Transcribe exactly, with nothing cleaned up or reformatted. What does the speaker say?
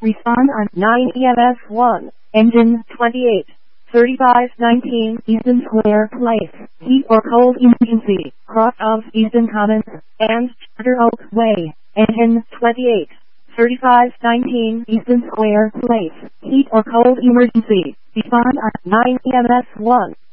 Respond on nine E M S one. Engine twenty-eight. thirty-five nineteen Easton Square Place, heat or cold emergency, cross of Easton Commons, and Charter Oak Way, engine twenty-eight. thirty-five nineteen Easton Square Place, heat or cold emergency, respond on nine E M S one.